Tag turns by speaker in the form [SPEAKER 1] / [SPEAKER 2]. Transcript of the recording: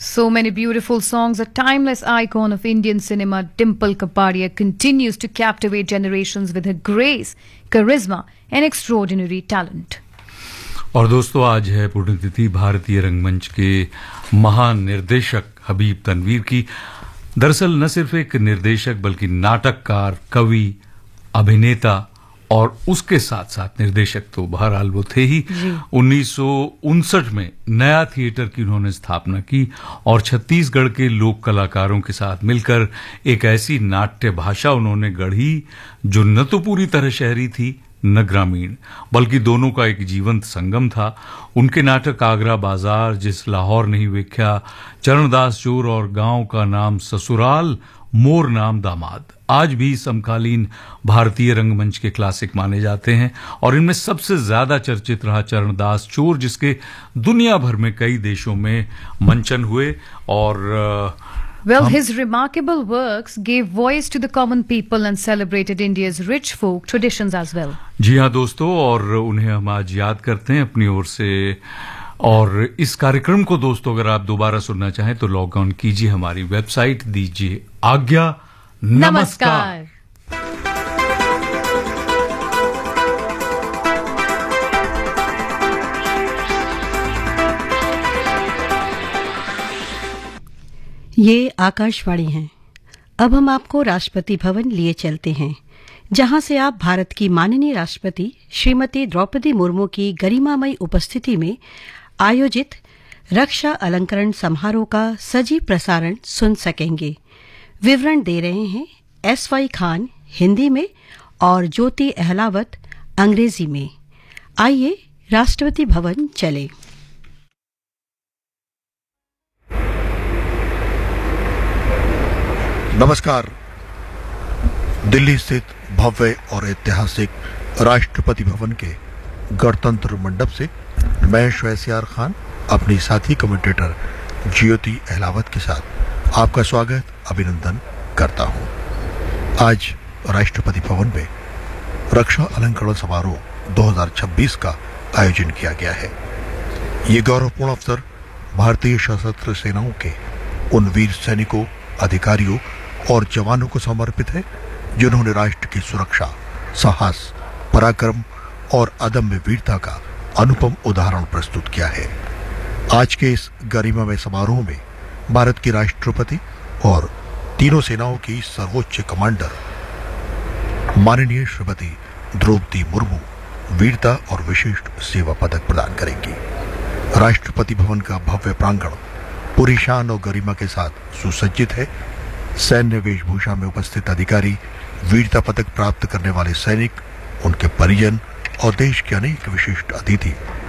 [SPEAKER 1] So many beautiful songs. A timeless icon of Indian cinema, Dimple Kapadia continues to captivate generations with her grace, charisma and extraordinary talent.
[SPEAKER 2] और दोस्तों, आज है पुण्यतिथि भारतीय रंगमंच के महान निर्देशक हबीब तनवीर की। दरअसल न सिर्फ एक निर्देशक बल्कि नाटककार, कवि, अभिनेता और उसके साथ साथ निर्देशक तो बहरहाल वो थे ही। 1959 में नया थिएटर की उन्होंने स्थापना की और छत्तीसगढ़ के लोक कलाकारों के साथ मिलकर एक ऐसी नाट्य भाषा उन्होंने गढ़ी जो न तो पूरी तरह शहरी थी न ग्रामीण, बल्कि दोनों का एक जीवंत संगम था। उनके नाटक आगरा बाजार, जिस लाहौर नहीं वेख्या, चरणदास चोर और गांव का नाम ससुराल, मोर नाम दामाद आज भी समकालीन भारतीय रंगमंच के क्लासिक माने जाते हैं। और इनमें सबसे ज्यादा चर्चित रहा चरणदास चोर, जिसके दुनिया भर में कई देशों में मंचन हुए। और
[SPEAKER 1] Well, his remarkable works gave voice to the common people and celebrated India's rich folk traditions as well.
[SPEAKER 2] जी हाँ दोस्तों, और उन्हें हम आज याद करते हैं अपनी ओर से। और इस कार्यक्रम को दोस्तों अगर आप दोबारा सुनना चाहें तो लॉग ऑन कीजिए हमारी वेबसाइट, दीजिए आज्ञा। नमस्कार।
[SPEAKER 3] ये आकाशवाणी है। अब हम आपको राष्ट्रपति भवन लिए चलते हैं, जहां से आप भारत की माननीय राष्ट्रपति श्रीमती द्रौपदी मुर्मू की गरिमामयी उपस्थिति में आयोजित रक्षा अलंकरण समारोह का सजीव प्रसारण सुन सकेंगे। विवरण दे रहे हैं एस.वाई. खान हिंदी में और ज्योति अहलावत अंग्रेजी में। आइए राष्ट्रपति भवन चले।
[SPEAKER 4] नमस्कार। दिल्ली स्थित भव्य और ऐतिहासिक राष्ट्रपति भवन के गणतंत्र मंडप से मैं श्वेसियार खान अपनी साथी कमेंटेटर ज्योति अहलावत के साथ आपका स्वागत अभिनंदन करता हूं। आज राष्ट्रपति भवन में रक्षा अलंकरण समारोह 2026 का आयोजन किया गया है। ये गौरवपूर्ण अवसर भारतीय सशस्त्र सेनाओं के उन वीर सैनिकों, अधिकारियों और जवानों को समर्पित है जिन्होंने राष्ट्र की सुरक्षा, साहस, पराक्रम और अदम्य वीरता का अनुपम उदाहरण प्रस्तुत किया है। आज के इस गरिमामय समारोह में भारत की राष्ट्रपति और तीनों सेनाओं की सर्वोच्च कमांडर माननीय श्रीमती द्रौपदी मुर्मू वीरता और विशिष्ट सेवा पदक प्रदान करेंगी। राष्ट्रपति भवन का भव्य प्रांगण पूरी शान और गरिमा के साथ सुसज्जित है। सैन्य वेशभूषा में उपस्थित अधिकारी, वीरता पदक प्राप्त करने वाले सैनिक, उनके परिजन और देश के अनेक विशिष्ट अतिथि